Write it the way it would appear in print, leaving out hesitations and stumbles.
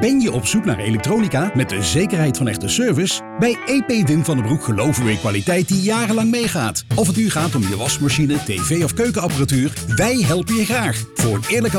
Ben je op zoek naar elektronica met de zekerheid van echte service? Bij EP Wim van den Broek geloven we in kwaliteit die jarenlang meegaat. Of het nu gaat om je wasmachine, tv of keukenapparatuur, wij helpen je graag. Voor een eerlijk